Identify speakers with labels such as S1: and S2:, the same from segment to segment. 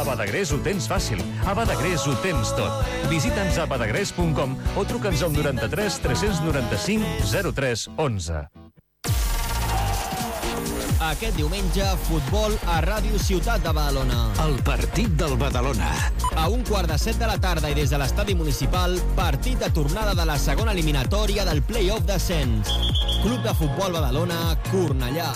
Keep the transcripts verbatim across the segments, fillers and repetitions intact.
S1: A Badagrés ho tens fàcil. A Badagrés ho tens tot. Visita'ns a badagrés punt com o truca'ns al noranta-tres tres noranta-cinc zero tres onze.
S2: Aquest diumenge, futbol a Ràdio Ciutat de Badalona.
S3: El partit del Badalona.
S2: A un quart de set de la tarda i des de l'estadi municipal, partit de tornada de la segona eliminatòria del play-off d'ascens. Club de Futbol Badalona, Cornellà.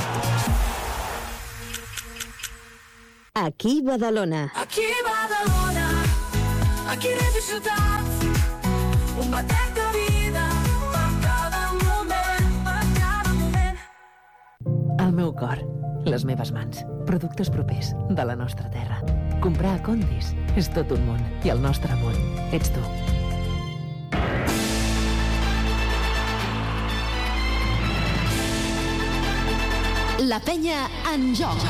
S4: Aquí Badalona.
S5: Aquí Badalona, aquí Ràdio Ciutat, un batec de vida per cada moment, per cada moment.
S6: El meu cor, les meves mans, productes propers de la nostra terra. Comprar a Condis és tot un món i el nostre món ets tu.
S4: La penya en joc.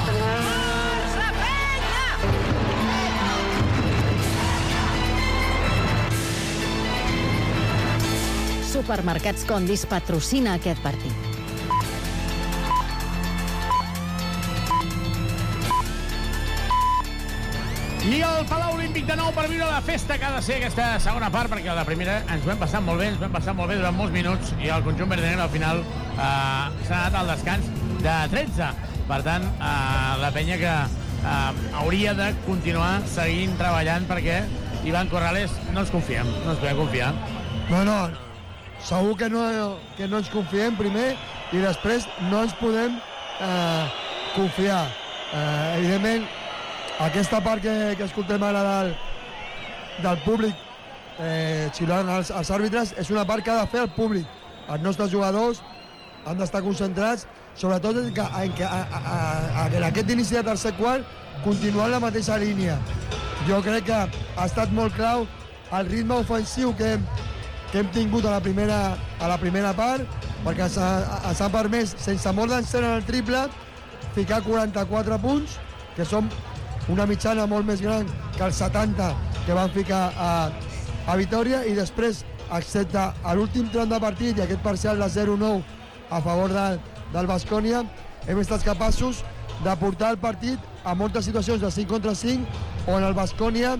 S4: Supermercats Condis patrocina aquest partit.
S7: I el Palau Olímpic de nou per viure la festa que ha de ser aquesta segona part, perquè a la primera ens ho hem passat molt bé, ens ho hem passat molt bé durant molts minuts i el conjunt verdaner al final eh, s'ha anat al descans de tretze. Per tant, eh, la penya que eh, hauria de continuar seguint treballant perquè Ivan Corrales no ens confiem, no ens podem confiar.
S8: No, no, segur que no, que no ens confiem primer i després no ens podem eh, confiar. Eh, evidentment, aquesta part que, que escoltem ara del, del públic eh, xiulant els, els àrbitres és una part que ha de fer el públic. Els nostres jugadors han d'estar concentrats, sobretot en, que, en, que, a, a, a, en aquest inici de tercer quart continuar en la mateixa línia. Jo crec que ha estat molt clau el ritme ofensiu que hem, que hem tingut a la primera, a la primera part, perquè ens ha, ens ha permès, sense mort d'encena en el triple, ficar quaranta-quatre punts, que són una mitjana molt més gran que els setanta que van ficar a, a Vitòria, i després, excepte a l'últim tram de partit i aquest parcial de zero nou a favor del, del Baskonia, hem estat capaços de portar el partit a moltes situacions de cinc contra cinc, on el Baskonia,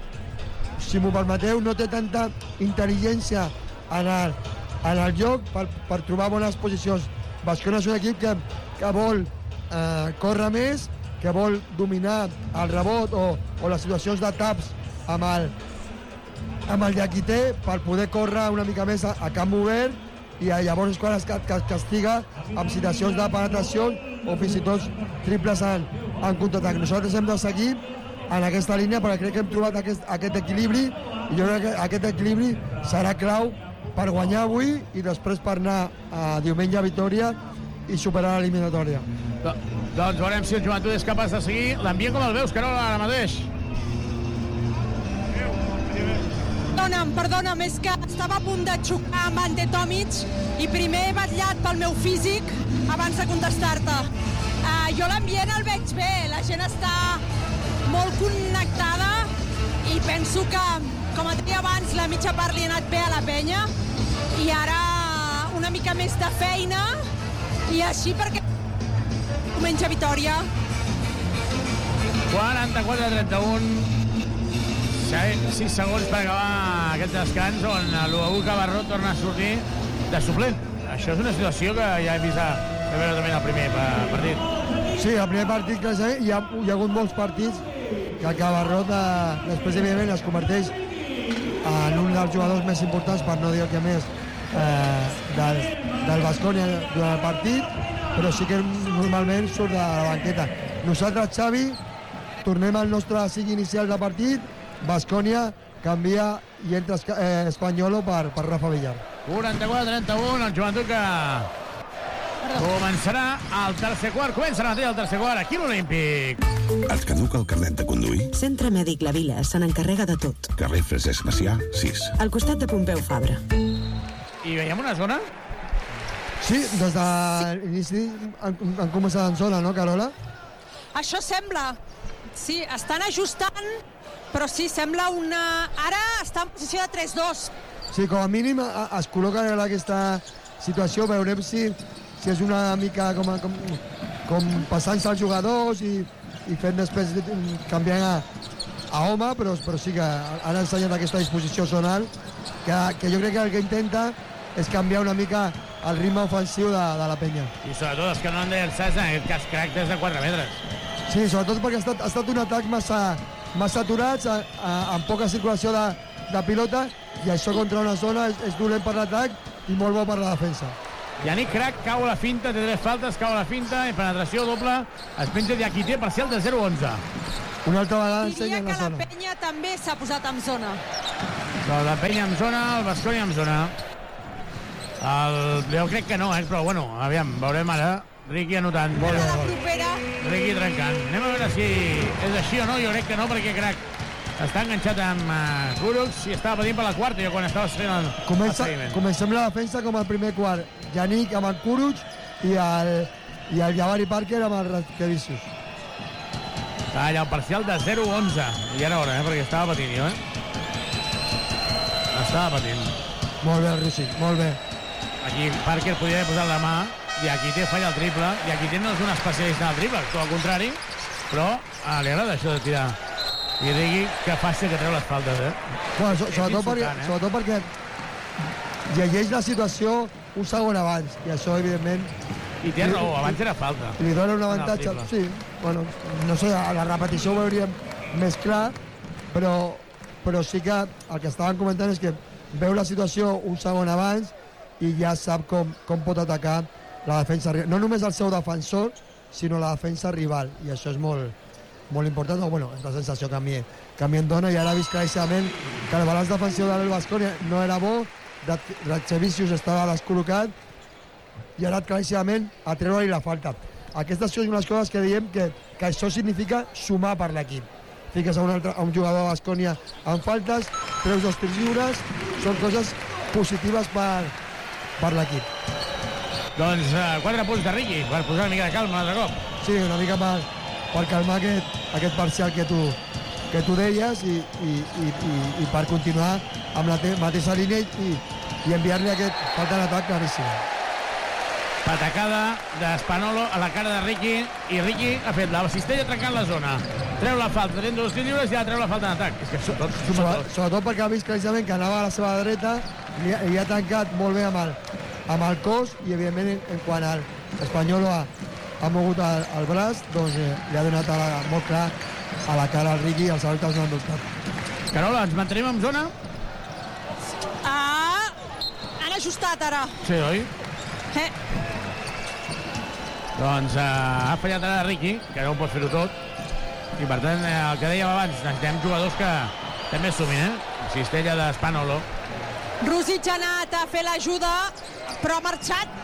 S8: si m'ho permeteu, no té tanta intel·ligència en el, en el joc per, per trobar bones posicions. Baskonia és un equip que, que vol eh, córrer més, que vol dominar el rebot o, o les situacions de taps amb el, amb el llaquiter per poder córrer una mica més a, a camp obert, i llavors és quan es castiga amb situacions de penetració o fins i tot triples en, en contraatac. Nosaltres hem de seguir en aquesta línia perquè crec que hem trobat aquest, aquest equilibri, i jo crec que aquest equilibri serà clau per guanyar avui i després per anar a diumenge a Vitòria i superar l'eliminatòria.
S7: Do, doncs veurem si el joventut és capaç de seguir. L'ambient com el veus, Carola, ara mateix?
S9: Perdona'm, perdona'm, és que estava a punt de xocar amb Ante Tomic i primer he batllat pel meu físic abans de contestar-te. Uh, jo l'ambient el veig bé, la gent està molt connectada i penso que, com et deia abans, la mitja part li ha anat bé a la penya i ara una mica més de feina i així perquè diumenge Vitòria.
S7: quaranta-quatre a trenta-un, sis segons per acabar aquest descans on l'U Cabarró torna a sortir de suplent. Això és una situació que ja hem vist a veure també en el primer partit.
S8: Sí, el primer partit que hi ha, hi ha hagut molts partits que el Cabarró de, després evidentment es converteix en un dels jugadors més importants, per no dir el que més, eh, del, del Baskonia durant el partit, però sí que normalment surt de la banqueta. Nosaltres, Xavi, tornem al nostre cinc inicial de partit, Baskonia canvia i entra eh, Espanyolo per, per Rafa Villar.
S7: quaranta-quatre a trenta-un, el joventut que començarà el tercer quart, comença ara mateix el tercer quart aquí a l'Olímpic.
S3: Et caduca el carnet de conduir?
S10: Centre Mèdic La Vila se n'encarrega de tot.
S3: Carrer Francesc Macià, sis.
S10: Al costat de Pompeu Fabra.
S7: I veiem una zona?
S8: Sí, des de l'inici han, han començat en zona, no, Carola?
S9: Això sembla. Sí, estan ajustant, però sí, sembla una... Ara està en posició de tres dos.
S8: Sí, com a mínim a, es col·loca en aquesta situació, veurem si, si és una mica com, com, com passant-se als jugadors i, i fent després canviant a, a home, però, però sí que han ensenyat aquesta disposició zonal que, que jo crec que el que intenta és canviar una mica el ritme ofensiu de, de la penya.
S7: I sobretot els que no han de llançar, en aquest cas crac des de quatre metres.
S8: Sí, sobretot perquè ha estat, ha estat un atac massa, massa aturats, a, a, amb poca circulació de, de pilota, i això contra una zona és, és dolent per l'atac i molt bo per la defensa.
S7: Yannick Crac cau a la finta, té tres faltes, cau a la finta, en penetració doble, es penja Diakité, parcial de zero a onze.
S8: Una altra vegada
S9: Diria
S8: ensenya en
S9: que
S8: la
S9: la
S8: zona.
S9: penya també s'ha posat en zona.
S7: Doncs la penya en zona, el Baskonia en zona. El... Jo crec que no, eh? Però bueno, aviam, veurem ara. Riqui anotant.
S9: A la propera.
S7: Riqui trencant. Anem a veure si és així o no, jo crec que no, perquè Crac està enganxat amb uh, Kurucs i estava patint per la quarta, jo quan estava fent el,
S8: Comença,
S7: el seguiment.
S8: comencem la defensa com el primer quart. Yannick amb el Kuruc i el, i el Jabari Parker amb el Ratkevičius.
S7: Està allà el parcial de zero a onze. I era hora, eh? Perquè estava patint jo, eh? Estava patint.
S8: Molt bé, el Ricci, molt bé.
S7: Aquí Parker podia haver posat la mà, i aquí té falla el triple, i aquí té no és un especialista en el triple, tot al contrari, però ah, li agrada això de tirar. I digui que fàcil que treu les faltes, eh?
S8: Bueno, so, sobretot, perquè,
S7: eh?
S8: sobretot perquè llegeix la situació un segon abans, i això, evidentment...
S7: I té raó, abans era falta.
S8: Li dona un avantatge,
S7: No,
S8: sí. Bueno, no sé, a la repetició ho veuríem més clar, però, però sí que el que estaven comentant és que veu la situació un segon abans i ja sap com, com pot atacar la defensa rival. No només el seu defensor, sinó la defensa rival, i això és molt, molt important. No, bueno, és la sensació que a mi, que a mi em dona, i ara ha vist claríssimament que el balanç defensiu del Baskonia no era bo, Ratkevičius estava descol·locat i ha anat claríssimament a treure-li la falta. Aquestes són unes coses que diem que, que això significa sumar per l'equip. Fiques a un, altre, a un jugador de Baskonia amb faltes, treus dos tirs lliures, són coses positives per, per l'equip.
S7: Doncs uh, quatre punts de Riqui, per posar una mica de calma un altre cop.
S8: Sí, una mica per, per calmar aquest, aquest parcial que tu, que tu deies i, i, i, i, i per continuar amb la te, mateixa línia i, i enviar-li aquest falta d'atac claríssima.
S7: Patacada d'Espanolo a la cara de Riqui, i Riqui ha fet la cistella trencant la zona. Treu la falta, tenint dos tirs lliures i ja treu la falta d'atac. És que so, tot, suma tot.
S8: Sobretot perquè ha vist claríssimament que anava a la seva dreta i, i ha tancat molt bé amb el, amb el cos, i evidentment en, en quan el Espanyol ha, ha mogut el, el braç, doncs eh, li ha donat a la, molt clar a la cara al Riqui i els àrbitres no han dubtat.
S7: Carola, ens mantenim en zona?
S9: Ah, han ajustat ara.
S7: Sí, oi?
S9: Eh.
S7: Doncs uh, ha fallat ara Riqui, que no ho pot fer-ho tot, i per tant, eh, el que dèiem abans, necessitem jugadors que també sumin, eh? Cistella d'Espanolo.
S9: Rússic ha anat a fer l'ajuda, però ha marxat.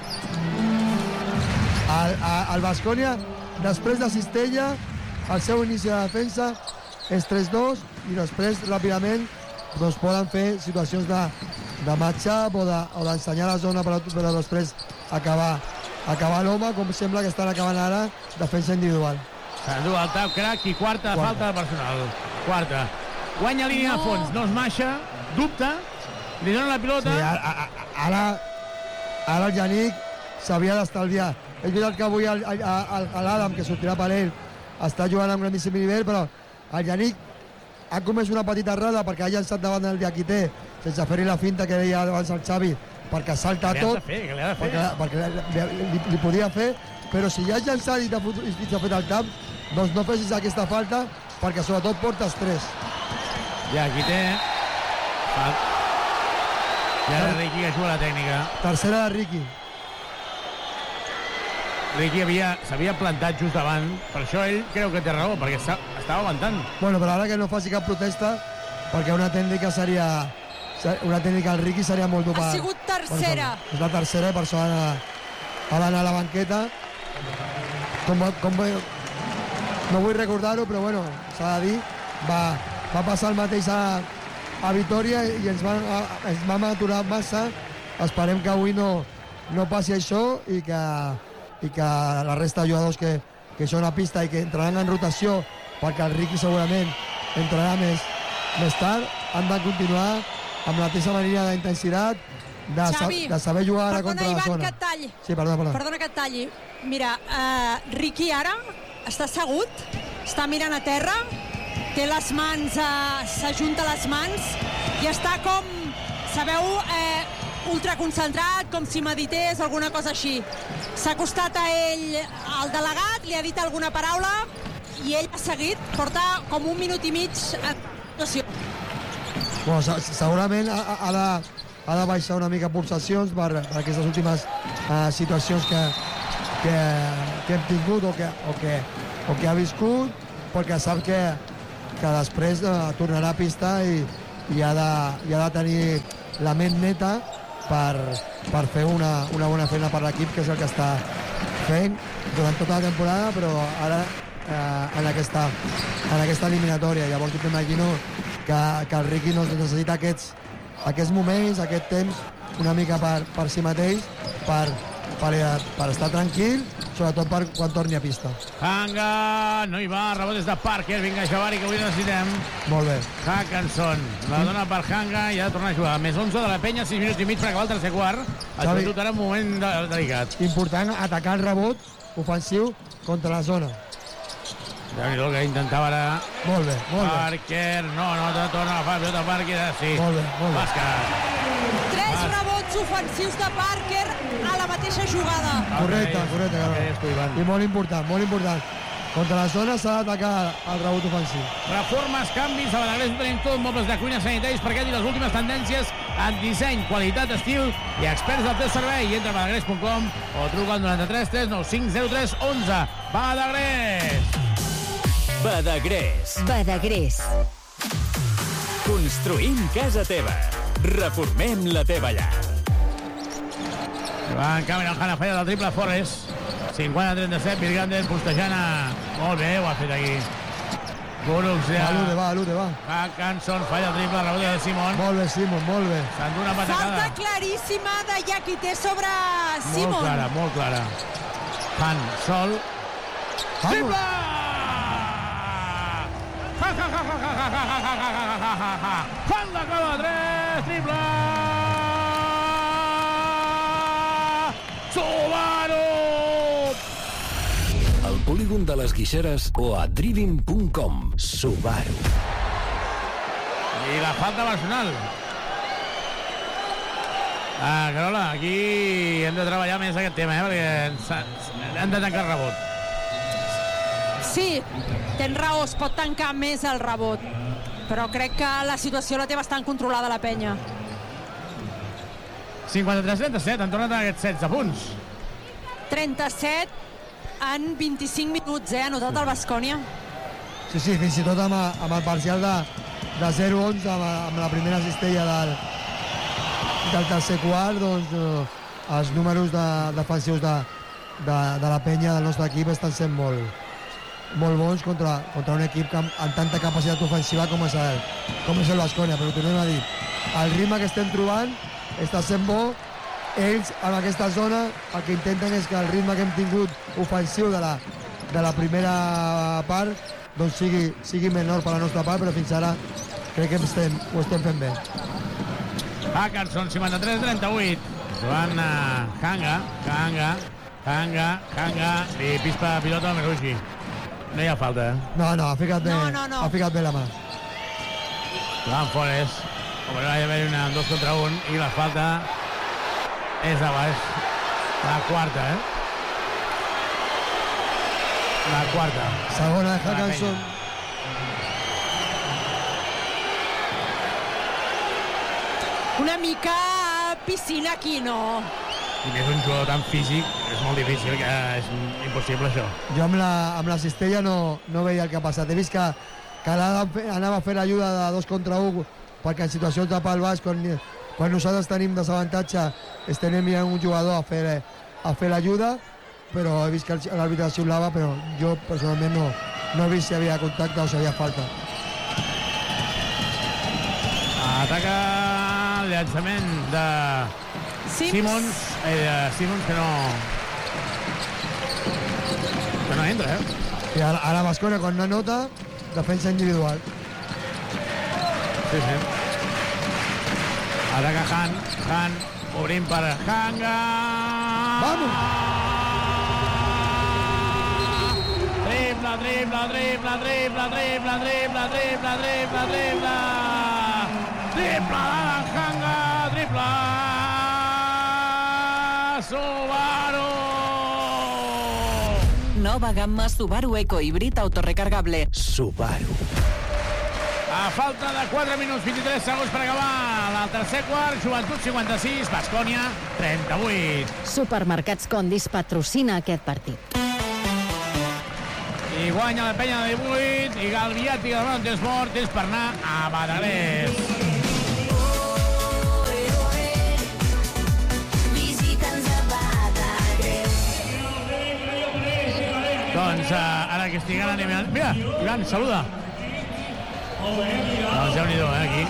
S8: El, el Baskonia, després de Cistella, el seu inici de defensa és tres dos, i després, ràpidament, doncs poden fer situacions de, de match-up o d'ensenyar de, la zona, però, però després acabar, acabar l'home, com sembla que estan acabant ara, defensa individual.
S7: S'endú el tap, Crac, i quarta, quarta falta personal. Quarta. Guanya línia no. a fons, no es maixa, dubta, li dona la pilota.
S8: Sí, ara, ara, ara el Yannick s'havia d'estalviar. És veritat que avui l'Adam, que sortirà per ell, està jugant amb grandíssim nivell, però el Yannick ha comès una petita errada perquè ha llançat davant del Diakité sense fer-hi la finta que deia abans el Xavi, perquè salta
S7: que
S8: tot,
S7: fer, que li ha de fer.
S8: perquè, perquè li, li, li podia fer, però si ja has llançat i t'ha fet el camp, doncs no fessis aquesta falta, perquè sobretot portes tres.
S7: Ja, aquí té... I ara Riqui que juga la tècnica.
S8: Tercera de Riqui.
S7: Riqui s'havia plantat just davant, per això ell creu que té raó, perquè estava aguantant.
S8: Bueno, però ara que no faci cap protesta, perquè una tècnica seria... Una tècnica al Riqui seria molt dur.
S9: Ha sigut tercera.
S8: És la tercera, per això ha d'anar a la banqueta. Com, com, no vull recordar-ho, però bueno, s'ha de dir, va, va passar el mateix a, a Vitòria i ens vam, a, ens vam aturar massa. Esperem que avui no, no passi això i que, i que la resta de jugadors que, que són a pista i que entraran en rotació, perquè el Riqui segurament entrarà més, més tard, han de continuar amb la mateixa manera d'intensitat, de,
S9: Xavi,
S8: sa, de saber jugar ara contra
S9: Ivan,
S8: la zona.
S9: Que et talli.
S8: Sí, perdona, perdona.
S9: Perdona que et talli. Mira, uh, Riqui ara està assegut, està mirant a terra, té les mans, eh, s'ajunta les mans i està com, sabeu, eh, ultraconcentrat, com si medités, alguna cosa així. S'ha acostat a ell el delegat, li ha dit alguna paraula i ell ha seguit, porta com un minut i mig en situació.
S8: Bueno, segurament ha, ha, de, ha de baixar una mica pulsacions per, per aquestes últimes uh, situacions que, que, que hem tingut o que, o, que, o que ha viscut, perquè sap que, que després uh, tornarà a pista i, i, ha de, i ha de tenir la ment neta per, per fer una, una bona feina per l'equip, que és el que està fent durant tota la temporada, però ara eh, en, aquesta, en aquesta eliminatòria. Llavors jo m'imagino que, que el Riqui no necessita aquests, aquests moments, aquest temps, una mica per, per si mateix, per, per, per estar tranquil, sobretot per quan torni a pista.
S7: Hanga, no hi va, rebot des de Parker, vinga Javari, que avui necessitem.
S8: Molt bé.
S7: Hackenson, la dona per Hanga i ha de tornar a jugar. Més onze de la penya, sis minuts i mig per acabar el tercer quart. El Joventut ara un moment de, delicat.
S8: Important atacar el rebot ofensiu contra la zona.
S7: Déu-n'hi-do, que intentava ara...
S8: Molt bé, molt bé.
S7: Parker, no, no, torna a agafar la pilota Parker, sí.
S8: Molt bé, molt bé.
S7: Bàsquet.
S9: Tres Bas. rebots ofensius de Parker a la mateixa jugada.
S8: Correcte, correcte.
S7: Okay,
S8: I molt important, molt important. Contra la zona s'ha d'atacar el rebot ofensiu.
S7: Reformes, canvis, a Badagrés ho tenim tot, mobles de cuina sanitaris, perquè i les últimes tendències en disseny, qualitat, estil i experts del teu servei. Entra a badagrés punt com o truca al noranta-tres tres nou cinc zero tres onze. Badagrés!
S2: Badagrés.
S4: Badagrés.
S2: Construïm casa teva. Reformem la teva llar.
S7: Va en càmera, el Hanna falla del triple Forrest. cinquanta trenta-set, Virgander postejant a... Molt bé, ho ha fet aquí. Burux ja...
S8: Va, Lude, va, Lude, va.
S7: Hackenson falla el triple, rebot de Simon.
S8: Molt bé, Simon, molt bé.
S7: S'endú una patacada.
S9: Falta claríssima de Yakité sobre Simon.
S7: Molt clara, molt clara. Han, sol. Triple! Fan de cova tres, triple! Subaru!
S3: Al polígon de les Guixeres o a driving punt com. Subaru.
S7: I la falta personal. Ah, Carola, aquí hem de treballar més aquest tema, eh? Perquè hem de tancar el rebot.
S9: Sí, tens raó, es pot tancar més el rebot, però crec que la situació la té bastant controlada la penya.
S7: cinquanta-tres trenta-set, han tornat aquests setze punts.
S9: trenta-set en vint-i-cinc minuts, eh? Ha notat el Baskonia.
S8: Sí, sí, fins i tot amb, amb el parcial de, de zero onze, amb, amb la primera cistella del, del tercer quart, doncs eh, els números de, defensius de, de, de la penya del nostre equip estan sent molt, molt bons contra, contra un equip amb, amb tanta capacitat ofensiva com és el, com és el Baskonia, però tornem a dir, el ritme que estem trobant està sent bo. Ells, en aquesta zona, el que intenten és que el ritme que hem tingut ofensiu de la, de la primera part doncs sigui, sigui menor per la nostra part, però fins ara crec que estem, ho estem fent bé.
S7: Hackenson, cinquanta-tres trenta-vuit. Joan uh, Hanga, Hanga, Hanga, Hanga, i pispa pilota a Merugi. No hi ha falta, eh?
S8: No, no, ha ficat bé,
S9: no, no, no.
S8: ha ficat bé la mà.
S7: Joan Forest, com que va haver una dos contra un, i la falta és a baix. La quarta, eh? La quarta.
S8: Segona de Hackenson.
S9: Una mica piscina aquí, no?
S7: I més un jugador tan físic, és molt difícil, que és impossible això.
S8: Jo amb la, amb la cistella no, no veia el que ha passat. He vist que, que anava a fer l'ajuda de dos contra un, perquè en situacions de pal baix, quan, quan nosaltres tenim desavantatge, estenem mirant un jugador a fer, a fer l'ajuda, però he vist que l'àrbitre xiulava, però jo personalment no, no he vist si hi havia contacte o si hi havia falta.
S7: Ataca el llançament de
S9: Sims.
S7: Simons, eh, Simons que no... que no entra, eh?
S8: I ara, ara Baskonia, quan no anota, defensa individual.
S7: Sí, sí. Ataca Han, Han, obrint per Hanga.
S8: Vamos!
S7: Triple triple, triple, triple, triple, triple, triple, triple, triple, triple. Triple d'Hanga, triple. Subaru.
S11: Nova gamma Subaru Eco híbrid autorecargable.
S3: Subaru.
S7: A falta de quatre minuts, vint-i-tres segons per acabar el tercer quart, Joventut cinquanta-sis, Baskonia trenta-vuit.
S4: Supermercats Condis patrocina aquest partit.
S7: I guanya la penya de divuit, i Galviati de Montesport és per anar a Badagrés. Doncs uh, ara que estic ara anem... Mira, Ivan, saluda. Doncs Déu-n'hi-do, eh, aquí.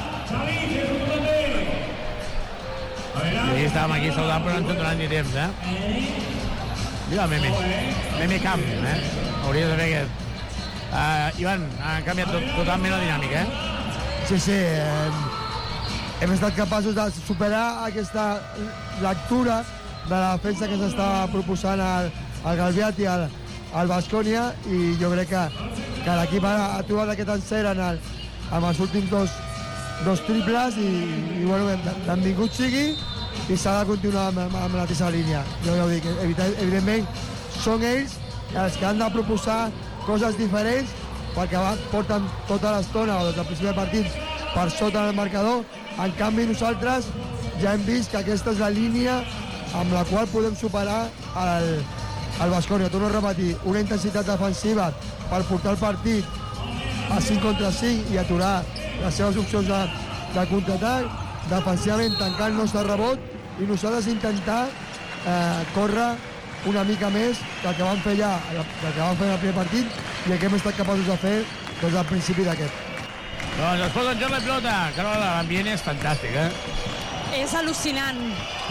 S7: I estàvem aquí saludant, però no ens en donant ni temps, eh? Mira el Meme. Meme Camp, eh? Hauria de fer aquest. Uh, Ivan, han canviat tot, totalment la dinàmica, eh?
S8: Sí, sí. Eh, hem estat capaços de superar aquesta lectura de la defensa que s'estava proposant al, al Galviati, al, al Baskonia, i jo crec que, que l'equip ara ha trobat aquest encert en el, amb els últims dos, dos triples i, i bueno, benvingut sigui i s'ha de continuar amb, amb, amb la mateixa línia. Jo ja ho dic, evidentment són ells els que han de proposar coses diferents perquè porten tota l'estona o des del principi del partit per sota del marcador. En canvi nosaltres ja hem vist que aquesta és la línia amb la qual podem superar el, el Baskonia. Torno a repetir, una intensitat defensiva per portar el partit a cinc contra cinc i aturar les seves opcions de, de contraatac, defensivament tancar el nostre rebot i nosaltres intentar eh, córrer una mica més del que vam fer ja, del que vam fer en el primer partit i el que hem estat capaços de fer des del principi d'aquest.
S7: Doncs es posa en joc la pilota. Carola, l'ambient és fantàstic, eh?
S9: És al·lucinant.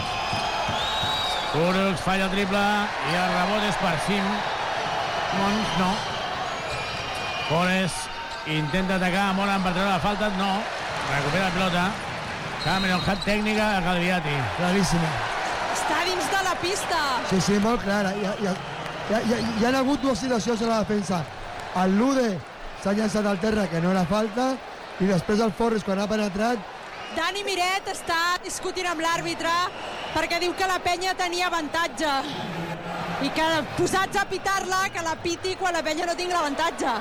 S7: Kurucs falla el triple i el rebot és per Sim. Mons, no. Forres intenta atacar a Molan per treure la falta, no. Recupera la pilota. Cameron Hat tècnica a Galviati.
S8: Claríssima.
S9: Està dins de la pista.
S8: Sí, sí, molt clara. Hi ha, hi ha, hi ha, hi ha hagut dues situacions a la defensa. El Lude s'ha llançat al terra, que no era falta, i després el Forres, quan ha penetrat...
S9: Dani Miret està discutint amb l'àrbitre perquè diu que la penya tenia avantatge i que posats a pitar-la, que la piti quan la penya no tingui l'avantatge.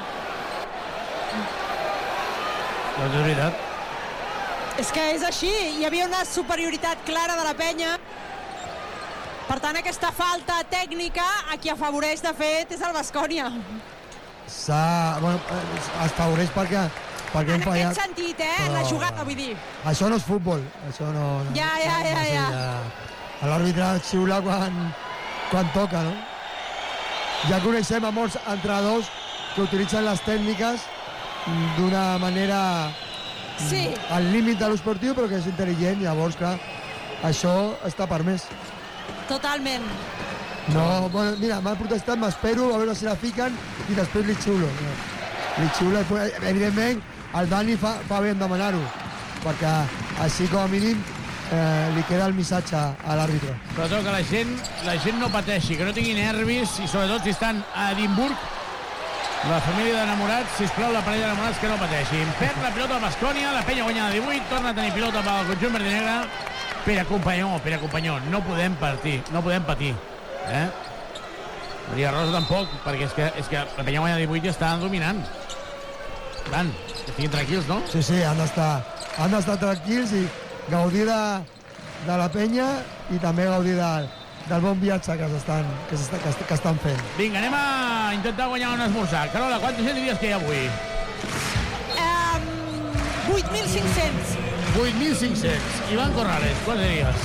S7: Doncs és veritat.
S9: És que és així, hi havia una superioritat clara de la penya. Per tant, aquesta falta tècnica a qui afavoreix, de fet, és el Baskonia.
S8: S'ha... Bueno, es favoreix perquè, perquè hem
S9: en
S8: fallat.
S9: aquest sentit, eh?
S8: Però...
S9: La jugada, vull dir.
S8: Això no és futbol. Això no... no
S9: ja, ja, ja,
S8: no,
S9: ja.
S8: ja. L'àrbitre xiula quan, quan toca, no? Ja coneixem a molts entrenadors que utilitzen les tècniques d'una manera
S9: sí.
S8: al límit de l'esportiu, però que és intel·ligent. Llavors, clar, això està permès.
S9: Totalment.
S8: No, bueno, mira, m'ha protestat, m'espero a veure si la fiquen i després li xiulo. Li xiulo, evidentment, el Dani fa, fa bé en demanar-ho, perquè així com a mínim eh, li queda el missatge a l'àrbitre.
S7: Sobretot que la gent, la gent no pateixi, que no tingui nervis, i sobretot si estan a Edimburg, la família d'enamorats, sisplau, la parella d'enamorats que no pateixin. Perd la pilota a Baskonia, la penya guanya de divuit, torna a tenir pilota pel conjunt verd i negre. Pere Companyó, Pere Companyó, no podem partir, no podem patir. Eh? Maria Rosa tampoc, perquè és que, és que la penya guanya de divuit i està dominant. Dan, que estiguin tranquils, no?
S8: Sí, sí, han d'estar han d'estar tranquils i gaudir de, de la penya i també gaudir de, del bon viatge que, estan, que, s'està, que, que estan fent.
S7: Vinga, anem a intentar guanyar un esmorzar. Carola, quanta gent diries que hi ha avui?
S9: Um, vuit mil cinc-cents.
S7: vuit mil cinc-cents. Ivan Corrales, quants diries?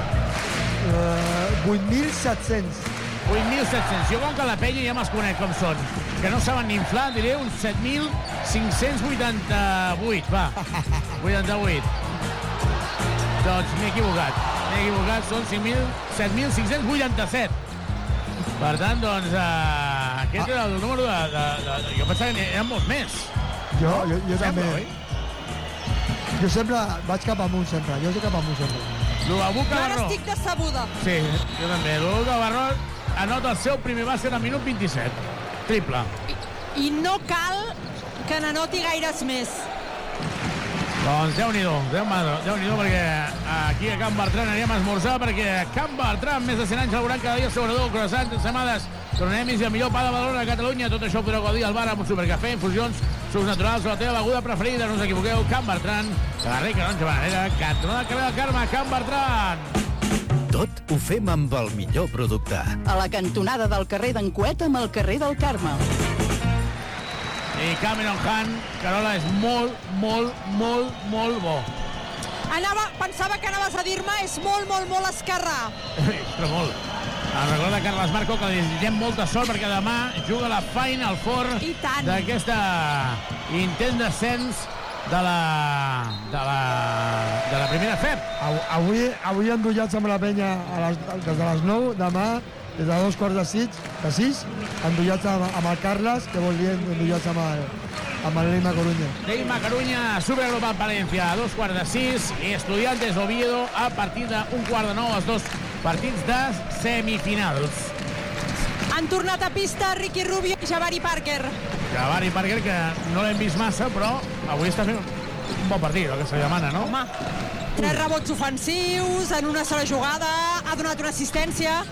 S8: Uh, vuit mil set-cents.
S7: vuit mil set-cents. Jo, com que la penya ja me'ls conec com són, que no saben ni inflar, diré uns set mil cinc-cents vuitanta-vuit, va. vuitanta-vuit. Doncs m'he equivocat. M'he equivocat, són set mil cinc-cents vuitanta-set. Per tant, doncs, uh, aquest era el número de... de, de, de jo pensava que n'hi eren molts més.
S8: Jo, jo, jo també.
S7: Oi?
S8: Jo sempre vaig cap amunt, sempre. Jo soc cap amunt, sempre.
S7: L'Uabu Cabarró.
S9: Ara estic decebuda.
S7: Sí, jo també. L'Uabu Cabarró anota el seu primer bàsquet al minut vint-i-set. Triple.
S9: i no cal que n'anoti gaires més.
S7: Doncs Déu-n'hi-do, Déu-n'hi-do, Déu-n'hi-do, perquè aquí a Can Bertran anirem a esmorzar, perquè a Can Bertran, més de cent anys laborant cada dia, sobretot croissants, ensamades, tornemis i el millor pa de Badalona a Catalunya. Tot això ho podreu gaudir al bar amb un supercafè, infusions, sucs naturals o la teva beguda preferida. No us equivoqueu, Can Bertran, carrer Canonge Bananera, cantonada carrer del Carme, Can Bertran.
S12: Tot ho fem amb el millor producte.
S11: A la cantonada del carrer d'en Cuet amb el carrer del Carme.
S7: I Cameron Hunt, Carola, és molt, molt, molt, molt bo.
S9: Anava, pensava que anaves a dir-me és molt, molt, molt esquerrà.
S7: Però molt. El recorda Carles Marco, que li desitgem molta sort, perquè demà juga la Final Four d'aquesta intent d'ascens de la, de la, de la primera F E P.
S8: Avui, avui endollats amb la penya a les, des de les nou, demà des de dos quarts de sis, de sis endollats amb, amb el Carles, que vol dir endollats amb el, amb el Neymar Coruña.
S7: Neymar Coruña, Superglobal Palencia, a dos quarts de sis, i Estudiantes Oviedo a partir d'un quart de nou, els dos partits de semifinals.
S9: Han tornat a pista Ricky Rubio i Jabari Parker.
S7: Jabari Parker, que no l'hem vist massa, però avui està fent un bon partit, el que se li demana, no?
S9: Home, tres rebots ofensius en una sola jugada, ha donat una assistència.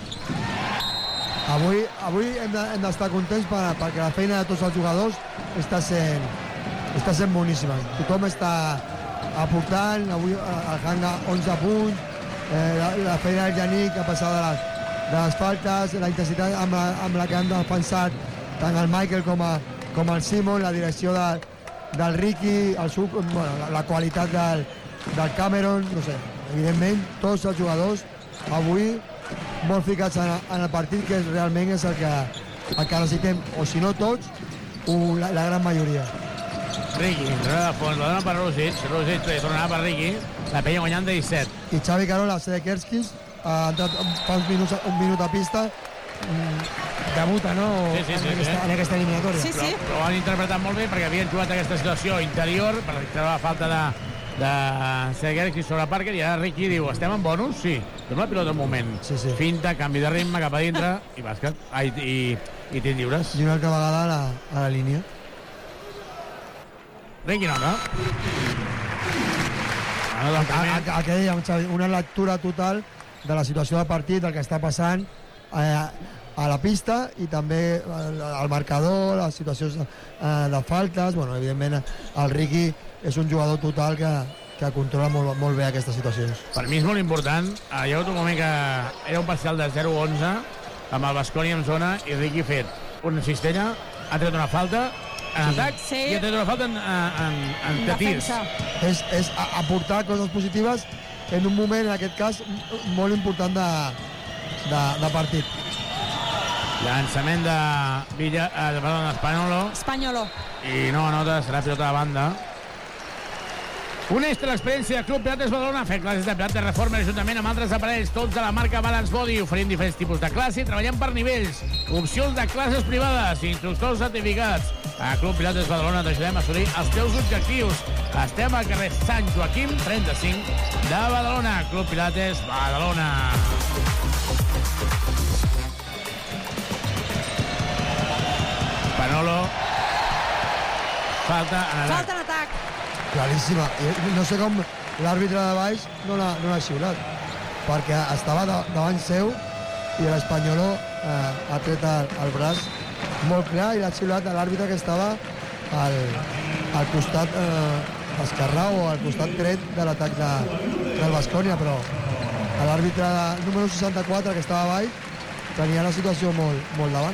S8: Avui, avui hem d'estar de, contents per, perquè la feina de tots els jugadors està sent, està sent boníssima. Tothom està aportant, avui el Hanga onze punts, eh, la, la feina del Yannick a passar de les, de les faltes, la intensitat amb la, amb la que han defensat tant el Michael com, a, com el Simon, la direcció de, del Ricky, el sub, bueno, la, la qualitat del, del Cameron, no sé, evidentment tots els jugadors avui molt ficats en, en el partit, que realment és el que, el que necessitem, o si no tots, un, la, la gran majoria.
S7: Ricky, entrada de fons, la dona per Rosic, Rosic tornarà per Ricky, la penya guanyant de disset.
S8: I Xavi Carola, Sedekerskis, ha entrat fa uns minuts, un minut a pista, debuta, no?
S7: Sí, sí, sí,
S8: en, aquesta,
S7: sí.
S8: en aquesta eliminatòria.
S9: Sí, sí.
S7: Però, però ho han interpretat molt bé, perquè havien jugat aquesta situació interior, per treure la falta de, de Sedekerskis sobre Parker, i ara Ricky diu, estem en bonus? Sí. Dona la pilota un moment.
S8: Sí, sí.
S7: Finta, canvi de ritme cap a dintre, i bàsquet. Ah, i, i, i tens lliures.
S8: I una altra vegada a la, a la línia.
S7: Ricky no, no?
S8: El, el, el que dèiem, Xavi, una lectura total de la situació del partit, del que està passant eh, a la pista, i també el, el marcador, les situacions eh, de faltes. Bueno, evidentment el Ricky és un jugador total que, que controla molt, molt bé aquestes situacions.
S7: Per mi és molt important. Hi ha hagut un moment que era un parcial de zero a onze amb el Baskonia en zona, i Ricky ha fet una cistella, ha tret una falta en sí, atac, sí. I ha tret una falta en, en, en, en tirs.
S8: És, és aportar coses positives en un moment, en aquest cas, molt important de, de, de partit.
S7: Llançament de Villa, eh, perdó, d'Espanyolo.
S9: Espanyolo.
S7: I no anota, serà pilota de banda. Uneix l'experiència del Club Pilates Badalona, fer classes de Pilates Reforma juntament amb altres aparells, tots de la marca Balance Body. Oferim diferents tipus de classe i treballem per nivells. Opcions de classes privades, instructors certificats. A Club Pilates Badalona t'ajudem a assolir els teus objectius. Estem al carrer Sant Joaquim, trenta-cinc, de Badalona. Club Pilates Badalona. Panolo. Falta en atac.
S9: Falta en atac.
S8: Claríssima. No sé com l'àrbitre de baix no l'ha no xiulat, perquè estava de, davant seu i l'Espanyoló eh, ha tret el, el braç molt clar i l'ha xiulat a l'àrbitre que estava al, al costat eh, esquerrà o al costat dret de l'atac de, del Baskonia, però l'àrbitre número seixanta-quatre, que estava a baix, tenia la situació molt, molt davant.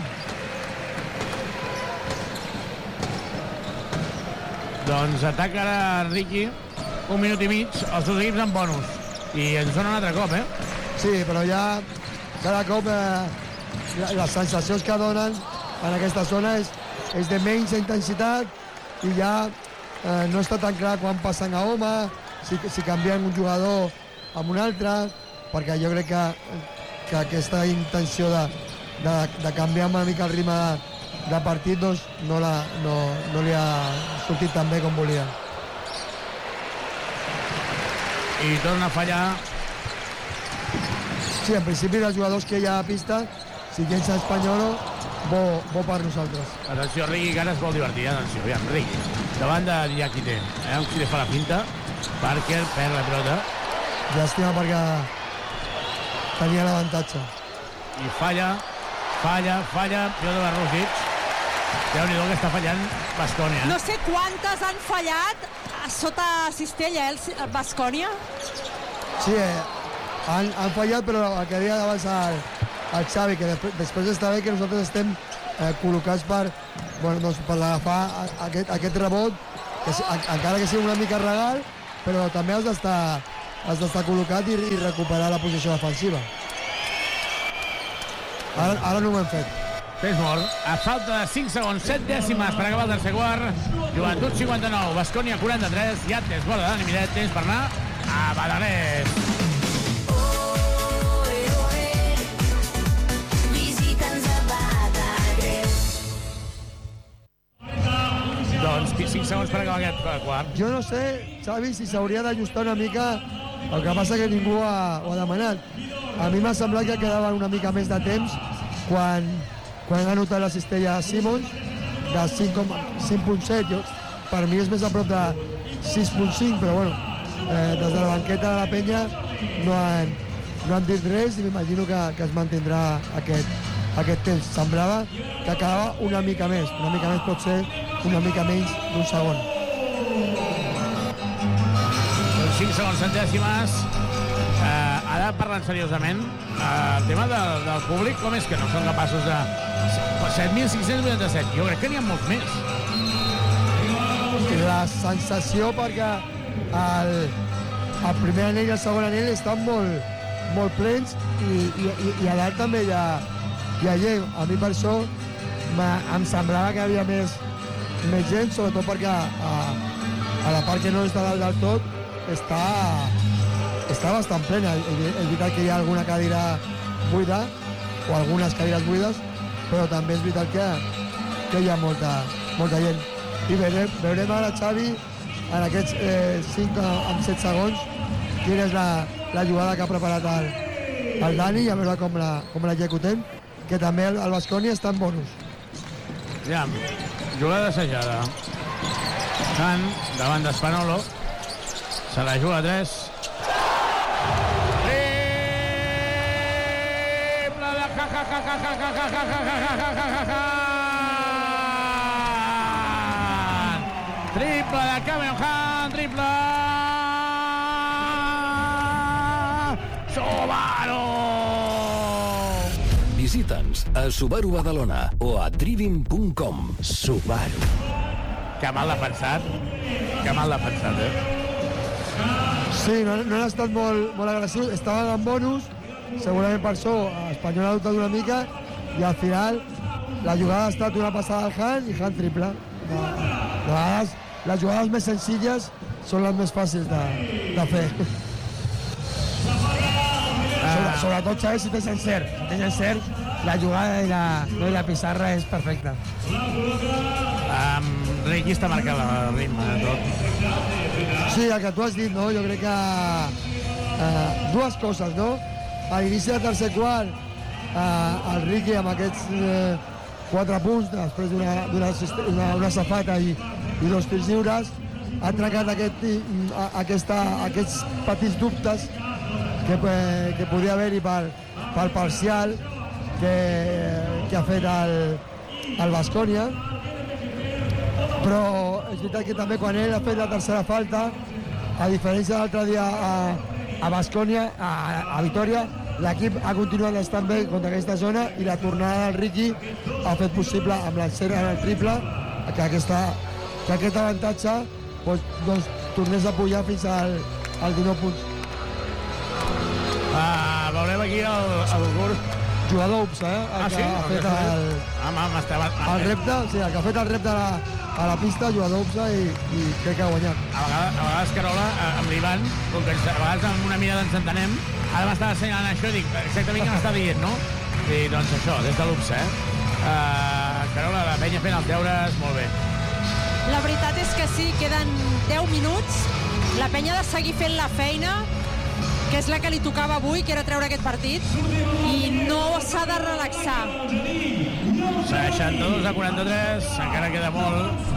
S7: Doncs ataca ara Ricky, un minut i mig, els dos equips en bonus. I ens sona un altre cop, eh?
S8: Sí, però ja cada cop eh, les sensacions que donen en aquesta zona és, és de menys intensitat, i ja eh, no està tan clar quan passen a home, si, si canvien un jugador amb un altre, perquè jo crec que, que aquesta intenció de, de, de canviar una mica el ritme de, de partit, doncs, no, la, no, no li ha sortit tan bé com volia.
S7: I torna a fallar.
S8: Sí, en principi els jugadors que hi ha a pista, si llença Espanyolo, bo, bo per nosaltres.
S7: Atenció, Riqui, que ara es vol divertir. Atenció, aviam, Riqui. Davant de Diakité. Eh? Un qui li fa la finta. Parker perd la pilota.
S8: Llàstima perquè tenia l'avantatge.
S7: I falla, falla, falla. Pilota de Rosic. Déu-n'hi-do que està fallant Baskonia.
S9: No sé quantes han fallat sota Cistella, eh, el Baskonia.
S8: Sí, eh, han, han fallat, però el que deia abans el, el Xavi, que després, després està bé que nosaltres estem eh, col·locats per, bueno, doncs, per agafar aquest, aquest rebot, que si, en, encara que sigui una mica regal, però també has d'estar has d'estar col·locat i, i recuperar la posició defensiva. Ara, ara no ho hem fet.
S7: Fes mort. A falta de cinc segons, set dècimes per acabar el tercer quart. Joventut cinquanta-nou, Baskonia quaranta-tres. Ja tens bola de Dani Miret, tens per anar a Badagrés.
S5: Visita'ns a Badagrés.
S7: Doncs cinc segons per acabar aquest quart.
S8: Jo no sé, Xavi, si s'hauria d'ajustar una mica, el que passa que ningú ha, ho ha demanat. A mi m'ha semblat que quedava una mica més de temps quan, quan ha anotat la cistella de Simons, de cinc coma set. Per mi és més a prop de sis coma cinc, però bueno, eh, des de la banqueta de la penya no han, no han dit res i m'imagino que, que es mantindrà aquest, aquest temps. Semblava que quedava una mica més, una mica més pot ser una mica menys d'un segon.
S7: cinc segons, set dècimes. Uh, ara, parlant seriosament, uh, el tema de, del públic, com és que no són capaços de... set mil cinc-cents vuitanta-set. Jo crec que n'hi ha molts més.
S8: La sensació, perquè el, el primer anell i el segon anell estan molt, molt plens i, i, i a l'alt també hi ha, hi ha gent. A mi per això em semblava que hi havia més, més gent, sobretot perquè a, a la part que no està dalt del tot està, està bastant plena. És veritat que hi ha alguna cadira buida o algunes cadires buides, però també és veritat que, que hi ha molta, molta gent. I veurem, veurem ara, Xavi, en aquests eh, cinc amb set segons, quina és la, la jugada que ha preparat el, el Dani, i a veure com la, com l'executem, que també el, el Baskonia està en bonus.
S7: Ja, jugada assajada. Sant, davant d'Espanolo. Se la juga a tres. Triple de ja, ja, ja, ja, ja, ja, ja, ja, ja, ja, ja, ja. Triple de Cameron Hunt, triple... Subaru!
S3: Visita'ns a Subaru Badalona o a driving punt com. Subaru.
S7: Que mal defensat. Que mal defensat, eh?
S8: Sí, no, no han estat molt, molt agressius, estaven en bonus, segurament per això Espanyol ha dubtat una mica i al final la jugada ha estat una passada al Han i Han triple. De, de vegades les jugades més senzilles són les més fàcils de, de fer. Ah. Sobre, sobretot, Xavi, si tens encert. Si tens encert, la jugada i la, no, i la pissarra és perfecta.
S7: Um, Riqui està marcant el ritme de tot.
S8: Sí, el que tu has dit, no? Jo crec que eh, dues coses, no? A l'inici del tercer quart, eh, el Riqui amb aquests eh, quatre punts, després d'una una, una safata i, i dos tirs lliures, ha trencat aquest, aquesta, aquests petits dubtes que, que podia haver-hi pel, pel parcial que, que ha fet el, el Baskonia. Però és veritat que també quan ell ha fet la tercera falta, a diferència de l'altre dia a, a Baskonia, a, a Vitoria, l'equip ha continuat estant bé contra aquesta zona i la tornada del Riqui ha fet possible amb l'encert en el triple que, aquesta, que aquest avantatge doncs, doncs, tornés a pujar fins al, al dinou punts.
S7: Uh, veurem aquí el, el Gurt.
S8: Jugador U P S, eh? El
S7: ah,
S8: que
S7: sí?
S8: ha fet el,
S7: ah, estava...
S8: el repte, sí, el que ha fet el repte a la, a la pista, jugador U P S i, i crec que ha guanyat.
S7: A vegades, a vegades Carola, amb l'Ivan, com que a vegades amb una mirada ens entenem, ara m'estava assenyalant això i dic exactament què m'està dient, no? I doncs això, des de l'U P S, eh? Uh, Carola, la penya fent els deures, molt bé.
S9: La veritat és que sí, queden deu minuts, la penya ha de seguir fent la feina que és la que li tocava avui, que era treure aquest partit, i no s'ha de relaxar.
S7: seixanta-dos a quaranta-tres, encara queda molt.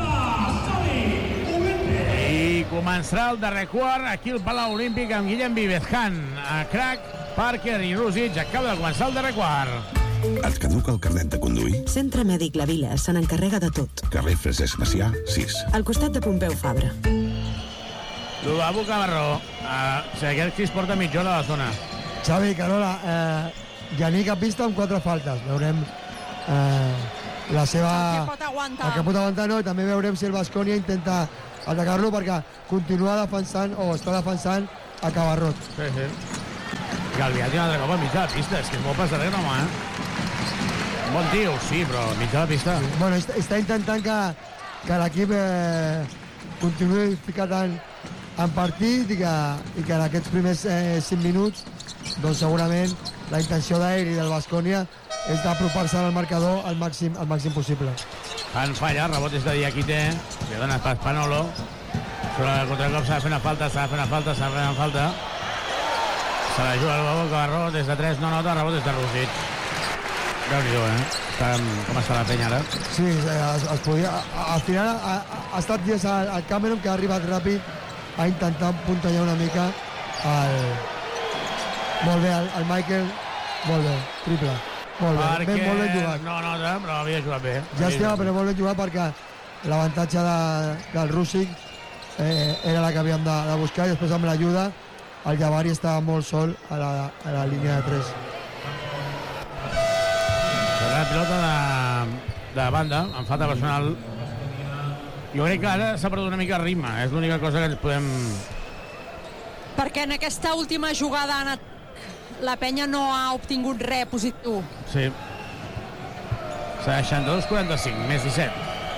S7: I començarà el darrer quart aquí al Palau Olímpic amb Guillem Vives, Han, Crac, Parker i Rússic. Acaba de començar el darrer quart.
S13: Et caduca el carnet de conduir?
S10: Centre Mèdic La Vila se n'encarrega de tot.
S13: Carrer Francesc Macià, sis.
S10: Al costat de Pompeu Fabra.
S7: Lubabu Camarró. Uh, si aquest Cris porta mitja hora a la zona.
S8: Xavi, Carola, eh, Yannick a pista amb quatre faltes. Veurem eh, la seva...
S9: El que pot aguantar.
S8: El que pot aguantar, no? I també veurem si el Baskonia intenta atacar-lo perquè continua defensant o està defensant a Cabarrot.
S7: Sí, sí. Galviat i un altre cop a mitja de la pista. És que és molt passarrera, home, eh? Bon tio, sí, però mitja de la pista.
S8: Sí. Bueno, està, està intentant que, que l'equip eh, continuï ficat en, en partit i que, i que en aquests primers eh, cinc minuts doncs segurament la intenció d'ell i del Baskonia és d'apropar-se al marcador al màxim, al màxim possible.
S7: Fan falla, rebot és de Diakité, li dona pas Panolo, sobre el contracop s'ha de fer una falta, s'ha de fer una falta, s'ha de fer una falta. Se la juga el Babo Cabarró, des de tres no nota, rebot és de Rússic. Déu-n'hi-do, eh? Està, com està la penya ara?
S8: Sí, es, es podia... Al final ha, ha estat dies al, al Cameron, que ha arribat ràpid a intentar puntallar una mica el... Molt bé, el, el Michael, molt bé, triple. Molt bé,
S7: perquè
S8: ben, molt ben jugat.
S7: No nota, però havia jugat bé.
S8: Ja estima, però molt ben jugat perquè l'avantatge de, del Rússic eh, era la que havíem de, de buscar i després amb l'ajuda el Jabari estava molt sol a la, a la línia de tres.
S7: La pilota de, de banda, en falta personal. Jo crec que ara s'ha perdut una mica el ritme, és l'única cosa que ens podem...
S9: Perquè en aquesta última jugada en la penya no ha obtingut res positiu.
S7: Sí. seixanta-dos quaranta-cinc, més disset.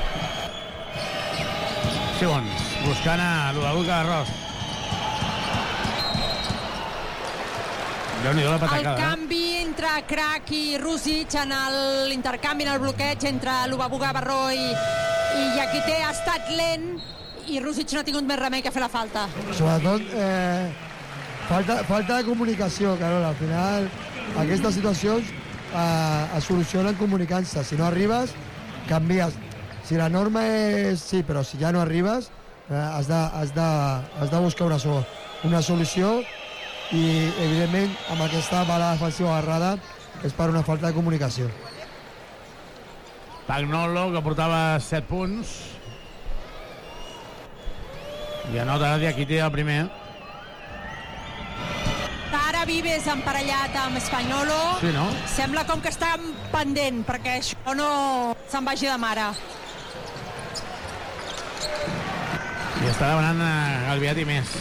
S7: Segons, buscant a Lubabu Cabarrós. Déu-n'hi-do la patacada.
S9: El canvi entre Crac i Rússic en l'intercanvi, en el bloqueig entre Lubabu Cabarró i, i Diakité ha estat lent i Rússic no ha tingut més remei que fer la falta.
S8: Sobretot, eh, falta, falta de comunicació, Carola. Al final, aquestes situacions eh, es solucionen comunicant-se. Si no arribes, canvies. Si la norma és sí, però si ja no arribes, eh, has, de, has, de, has de buscar una, so, una solució i, evidentment, amb aquesta bala defensiva agarrada és per una falta de comunicació.
S7: Pagnolo, que portava set punts. I anota Diakité el primer.
S9: Ara Vives emparellat amb Espagnolo.
S7: Sí, no?
S9: Sembla com que està pendent perquè això no se'n vagi de mare.
S7: I està demanant a Galviat i més.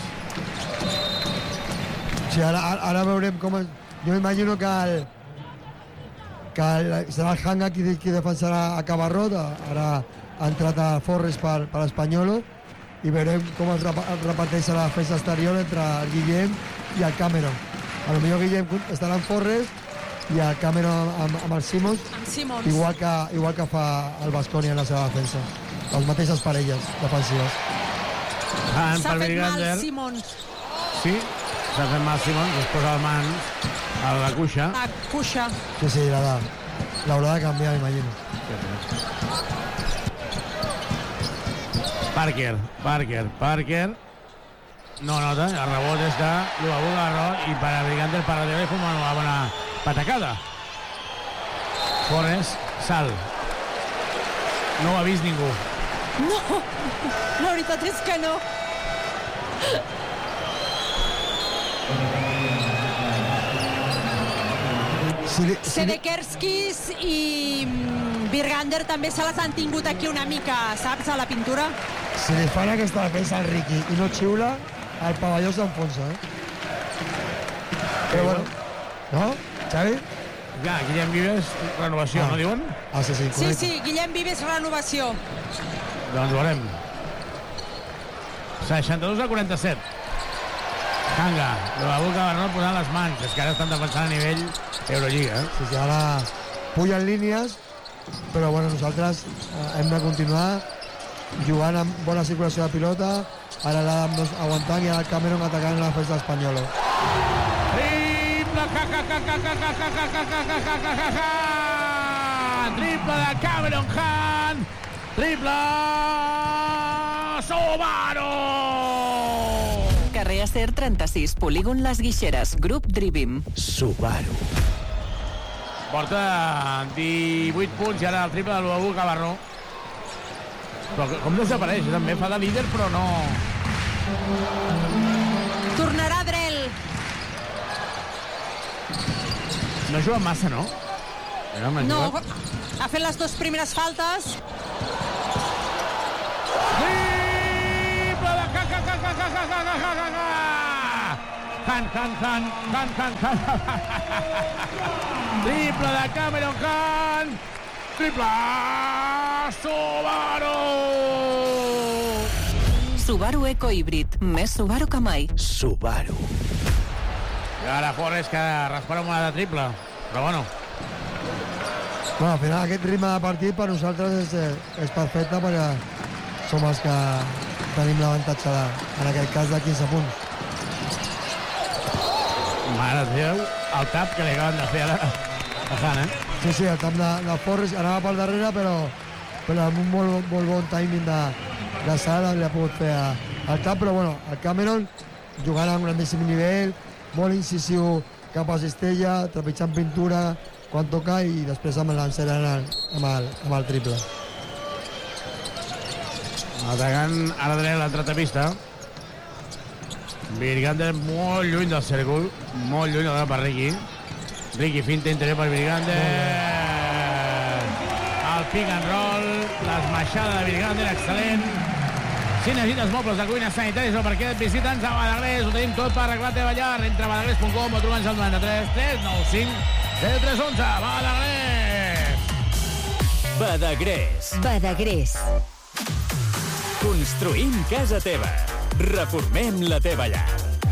S8: Sí, ara, ara veurem com... Es... Jo m'imagino que, el, que el, serà el Hanga qui, qui defensarà a Cabarrot. Ara ha entrat a Forres per, per Espagnolo i veurem com es reparteix la defensa exterior entre el Guillem i el Cameron. A lo millor Guillem estarà en Forres i el Cameron amb, amb el Simons,
S9: amb Simons. Igual,
S8: que, igual que fa el Baskonia en la seva defensa. Les mateixes parelles defensives.
S9: S'ha fet mal Simons.
S7: Sí? S'ha fet mal Simons, es posa les mans a la cuixa.
S9: A cuixa.
S8: Sí, sí, l'haurà de canviar, m'imagino.
S7: Parker, Parker, Parker. No nota, el rebot és de Lubabu Cabarró i per a Brigander per darrere com una bona patacada. Forres, salt. No ho ha vist ningú.
S9: No, la veritat és que no.
S8: Si li, si
S9: Sedekerskis i Birgander també se les han tingut aquí una mica, saps, a la pintura.
S8: Si li fan aquesta defensa al Riqui i no xiula, el pavelló s'enfonsa, eh? Però bueno, no? Xavi?
S7: Ja, Guillem Vives, renovació,
S8: ah.
S7: no diuen?
S8: Ah, sí, sí,
S9: correcte. Sí, sí, Guillem Vives, renovació.
S7: Doncs veurem. seixanta-dos a quaranta-set. Hanga, Lubabu Cabarró posant les mans. És que ara estan defensant a nivell Eurolliga. Eh?
S8: Sí, sí, ara pugen línies, però bueno, nosaltres eh, hem de continuar jugant amb bona circulació de pilota. Ara l'Adam aguantant i ara el Cameron atacant la defensa espanyola.
S7: Triple de Cameron Hunt. Triple Subaru.
S11: Carrer Acer trenta-sis, polígon Les Guixeres, grup Drivim.
S3: Subaru.
S7: Porta divuit punts i ara el triple de l'u a u Cabarró. Però com desapareix, també fa de líder, però no...
S9: Tornarà Drell.
S7: No juga massa, no?
S9: No, ha fet les dues primeres faltes.
S7: Triple de Han, Han, Han, Han, Han, Han. Triple de Cameron Han. Triple Subaru.
S11: Subaru Eco Híbrid, més Subaru que mai.
S3: Subaru.
S7: I ara Forres que respara una de triple. Però bueno.
S8: Bueno, al final aquest ritme de partit per nosaltres és, és perfecte perquè som els que tenim l'avantatge de, en aquest cas de quinze punts.
S7: Mare de Déu, el tap que li acaben de fer ara a Han, eh?
S8: Sí, sí, el tap de, de Forres anava per darrere, però, però amb un molt, molt bon timing de, de Sara li ha pogut fer a, el tap, però bueno, el Cameron jugant a un grandíssim nivell, molt incisiu cap a Cistella, trepitjant pintura quan toca i després amb l'encera amb, el, amb el triple.
S7: Atacant ara dret l'altra tapista. Virgander molt lluny del cèrcol, molt lluny de per Ricky. Ricky finta interior per Virgander. El pick and roll, l'esmaixada de Virgander, excel·lent. Si necessites mobles de cuina sanitaris o parquet, visita'ns a Badagrés. Ho tenim tot per arreglar la teva llar. Entra a badagrés punt com o troba'ns al noranta-tres tres nou cinc zero tres onze. Badagrés!
S12: Badagrés.
S4: Badagrés.
S12: Construïm casa teva. Reformem la teva llar.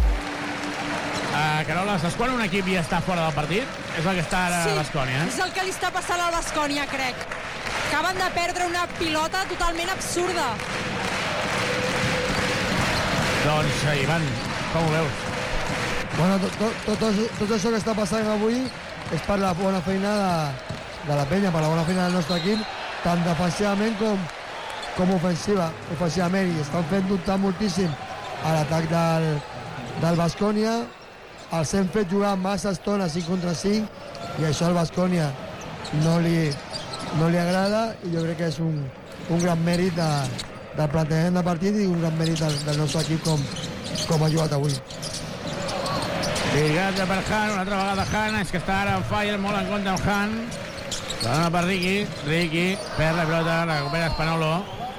S7: Uh, Carola, saps quan un equip ja està fora del partit? És el que està ara
S9: sí,
S7: a Baskonia.
S9: És el que li està passant al Baskonia, crec. Acaben de perdre una pilota totalment absurda.
S7: Doncs, Ivan, com ho veus?
S8: Bueno, tot, tot, tot, tot això que està passant avui és per la bona feina de, de la penya, per la bona feina del nostre equip, tant defensivament com, com ofensiva, ofensivament, i estan fent dubtar moltíssim a l'atac del, del Baskonia. Els hem fet jugar massa estona cinc contra cinc i això al Baskonia no li, no li agrada i jo crec que és un, un gran mèrit de, del plantejament de partit i un gran mèrit del, del nostre equip com, com ha jugat avui.
S7: Virgat per Han, una altra vegada Han, és que està ara en fire, molt en compte amb Han. La dona per Ricky, Ricky perd la pilota, la recupera Spanolo.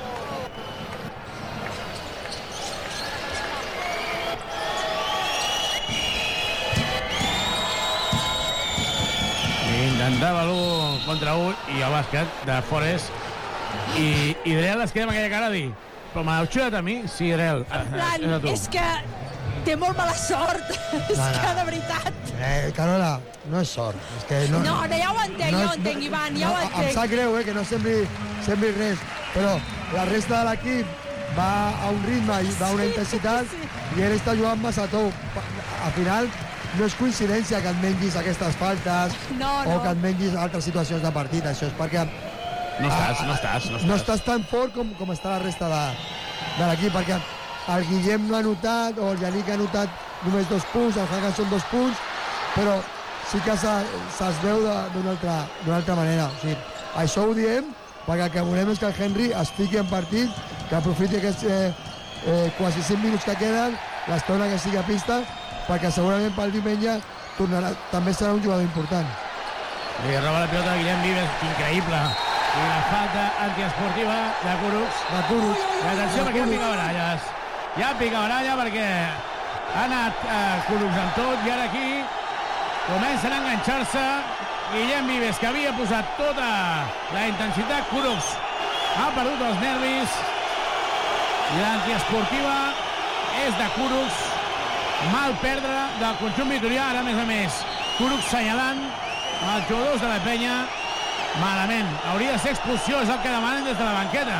S7: Intentava l'u contra un i el bàsquet de Forres. I, i Drell es queda amb aquella cara a dir però m'heu xutat a mi? Sí, Drell.
S9: Plan, és que té molt mala sort. És
S8: no, no.
S9: que, de veritat...
S8: Eh, Carola, no és sort. És que no,
S9: no, no, ja ho entenc, no, ja ho entenc, Ivan, ja
S8: no,
S9: ho entenc.
S8: Em sap greu, eh, que no sembli, sembli res, però la resta de l'equip va a un ritme i va a una sí, intensitat sí. I ell està jugant massa tou. Al final, no és coincidència que et menguis aquestes faltes
S9: no,
S8: o
S9: no.
S8: que et menguis altres situacions de partit. Això és perquè...
S7: No estàs, no estàs, no estàs.
S8: No estàs tan fort com, com està la resta de, de l'equip, perquè el Guillem no ha notat, o el Yannick ha notat només dos punts, el Hagan són dos punts, però sí que se'ls veu d'una altra, altra manera. O sigui, això ho diem perquè el que volem és que el Henry es fiqui en partit, que aprofiti aquests eh, eh, quasi cinc minuts que queden, l'estona que sigui a pista, perquè segurament pel diumenge tornarà, també serà un jugador important.
S7: Li roba la pilota de Guillem Vives, increïble. I la falta antiesportiva de Kurucs.
S8: De Kurucs.
S7: I atenció perquè ja pica baralles. Ja pica baralla perquè ha anat eh, Kurucs amb tot i ara aquí comencen a enganxar-se. Guillem Vives, que havia posat tota la intensitat, Kurucs ha perdut els nervis i l'antiesportiva és de Kurucs. Mal perdre del conjunt vitorià, ara a més a més Kurucs senyalant els jugadors de la penya. Malament, hauria de ser expulsió, és el que demanen des de la banqueta.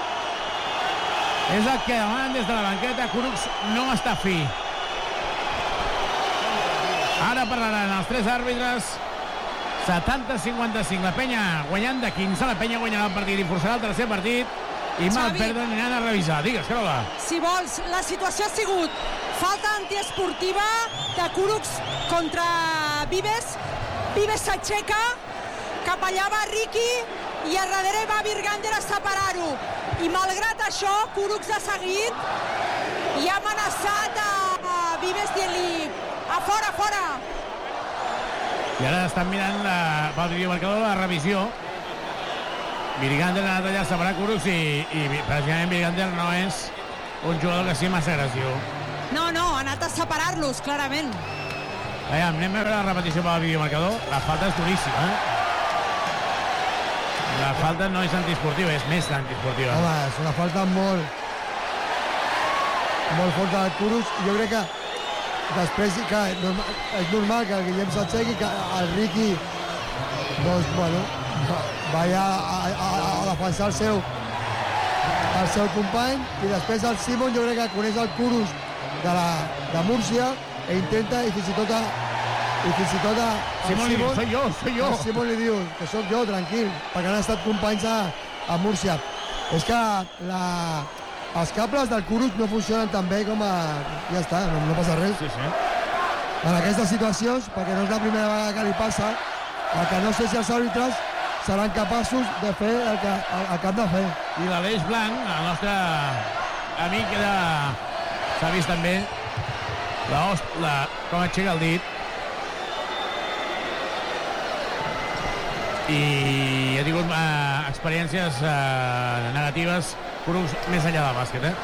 S7: És el que demanen des de la banqueta, Kurucs no està fi. Ara parlaran els tres àrbitres. setanta a cinquanta-cinc. La penya guanyant de quinze. La penya guanyarà el partit i forçarà el tercer partit. I mal perden i anar a revisar. Digues, Carola.
S9: Si vols, la situació ha sigut falta antiesportiva de Kurucs contra Vives. Vives s'aixeca, cap allà va Riqui i a darrere va Virgander a separar-ho. I malgrat això, Kurucs ha seguit i ha amenaçat a Vives dient-li a fora, fora.
S7: I ara estan mirant la, pel videomarcador la revisió. Virgander ha anat allà a separar Kurucs i, i precisament Virgander no és un jugador que sigui massa agressiu.
S9: No, no, ha anat a separar-los, clarament.
S7: Aviam, anem a veure la repetició pel videomarcador. La falta és duríssima, eh? La falta no és antiesportiva, és més antiesportiva.
S8: Home, és una falta molt molt forta de Kurucs. Jo crec que després que és normal que el Guillem s'aixequi, que el Riqui doncs, bueno, vaya a, a, a defensar el seu el seu company, i després el Simon jo crec que coneix el Kurucs de, la, de Múrcia i intenta, i fins i tot a, i fins i tot a
S7: Simon, Simon li diu, soy jo, soy jo.
S8: Simon li diu que sóc jo, tranquil, perquè han estat companys a, a Múrcia. És que la, els cables del Kurucs no funcionen tan bé com a... Ja està, no, no passa res.
S7: Sí, sí.
S8: En aquestes situacions, perquè no és la primera vegada que li passa, el que no sé si els àrbitres seran capaços de fer el que, el, el que han de fer.
S7: I l'Aleix Blanc, el nostre amic, era... s'ha vist també la, la, com aixeca el dit. I ha tingut eh, experiències eh, negatives Kurucs més enllà del bàsquet, eh?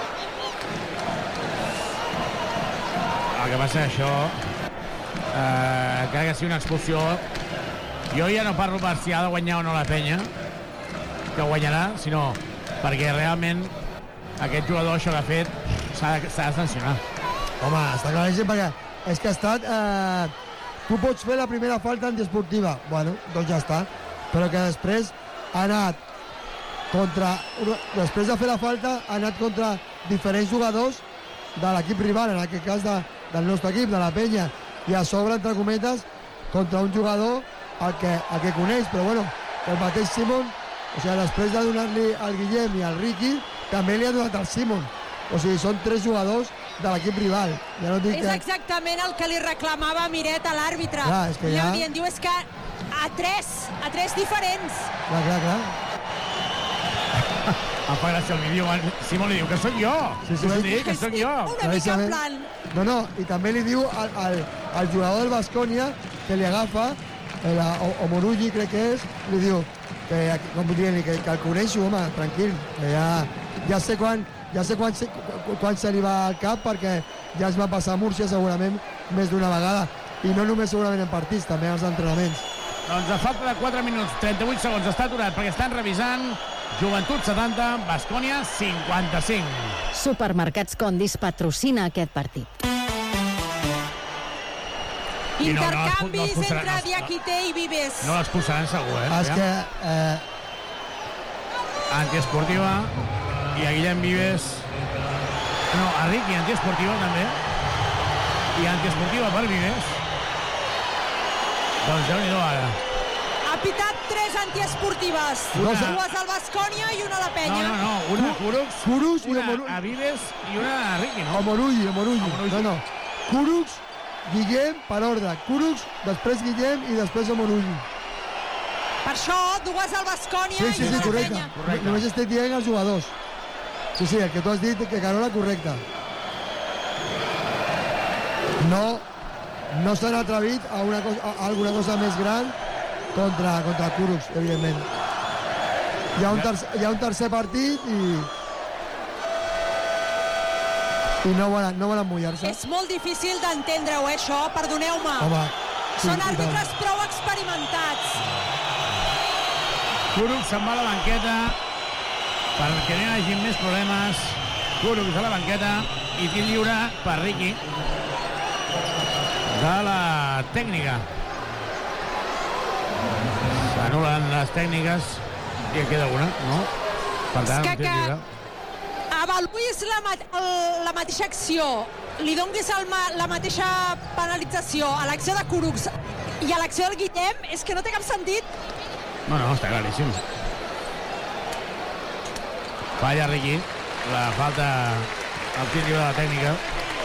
S7: El que passa això, eh, encara que sigui una expulsió, jo ja no parlo per si ha de guanyar o no la penya, que guanyarà, sinó perquè realment aquest jugador, això que ha fet, s'ha de, de sancionar.
S8: Home, està claríssim, perquè és que ha estat... Eh, tu pots fer la primera falta antiesportiva. Bueno, doncs ja està. Però que després ha anat contra... Després de fer la falta, ha anat contra diferents jugadors de l'equip rival, en aquest cas de, del nostre equip, de la penya, i a sobre, entre cometes, contra un jugador el que, el que coneix. Però bueno, el mateix Simon, o sigui, després de donar-li al Guillem i al Riqui, també li ha donat al Simon. O sigui, són tres jugadors de l'equip rival. Ja no dic
S9: és
S8: que...
S9: exactament el que li reclamava Miret a l'àrbitre.
S8: Clar, és que ja...
S9: I em diu, és que a tres, a tres diferents.
S8: Clar, clar, clar.
S7: Em fa gràcia el vídeo, Simon li diu que sóc jo.
S8: Sí, sí, sí.
S7: Que sóc jo.
S9: Una mica en plan...
S8: No, no, i també li diu al, al, al jugador del Baskonia que li agafa, el, o, o Morugi crec que és, li diu que, com dient, que, que el coneixo, home, tranquil, que ja, ja sé quan ja sé quan se, quan se li va al cap, perquè ja es va passar a Múrcia segurament més d'una vegada, i no només segurament en partits, també als entrenaments.
S7: Doncs a falta de quatre minuts, trenta-vuit segons, està aturat perquè estan revisant. Joventut setanta, Baskonia cinquanta-cinc.
S4: Supermercats Condis patrocina aquest partit.
S7: I no,
S9: Intercanvis
S7: no, no, no
S9: entre Diakité i Vives.
S7: No l'expulsaran segur, eh?
S8: És que... Eh...
S7: Antiesportiva, i a Guillem Vives... No, a Riqui, antiesportiva també. I antiesportiva per Vives. Doncs Déu-n'hi-do ara.
S9: Ha pitat tres antiesportives.
S7: Una...
S9: Dues al Baskonia i una a la penya.
S7: No, no, no. Una a Kurucs,
S8: Kurucs
S7: una
S8: Moru...
S7: a Vives i una a Riqui, no?
S8: O Morugi, o Morugi. No, no. Kurucs, Guillem, per ordre. Kurucs, després Guillem i després o Morugi.
S9: Per això, dues al Baskonia
S8: sí, sí,
S9: i una
S8: sí,
S9: a la
S8: correcte.
S9: penya.
S8: Correcte. Només estic dient els jugadors. Sí, sí, el que tu has dit, que Carola, correcte. No, no s'han atrevit a, una cosa, a alguna cosa més gran contra, contra Kurucs, evidentment. Hi ha un tercer, hi ha un tercer partit i... i no volen, no volen mullar-se.
S9: És molt difícil d'entendre-ho, eh, això, perdoneu-me.
S8: Home, sí,
S9: són àrbitres prou experimentats.
S7: Kurucs se'n va a la banqueta perquè no hi hagi més problemes. Kurucs a la banqueta i tir lliure per Riqui de la tècnica. S'anulen les tècniques i en queda una, no? Per tant,
S9: és que,
S7: tir lliure.
S9: que avaluïs la, ma la mateixa acció, li donguis el ma la mateixa penalització a l'acció de Kurucs i a l'acció del Guillem, és que no té cap sentit.
S7: No, no, està claríssim. Falla Riqui, la falta al tir lliure de la tècnica.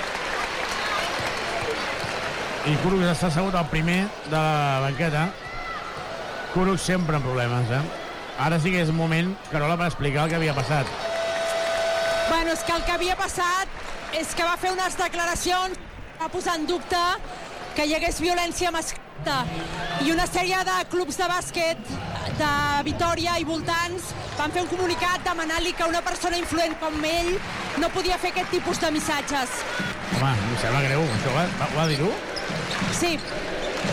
S7: I Kurucs està assegut al primer de la banqueta. Kurucs sempre amb problemes, eh? Ara sí que és un moment, Carola, per explicar el que havia passat.
S9: Bueno, és que el que havia passat és que va fer unes declaracions, va posar en dubte que hi hagués violència masclista i una sèrie de clubs de bàsquet de Vitòria i voltants van fer un comunicat demanant-li que una persona influent com ell no podia fer aquest tipus de missatges.
S7: Home, em sembla greu, això va, va, ho va dir-ho?
S9: Sí.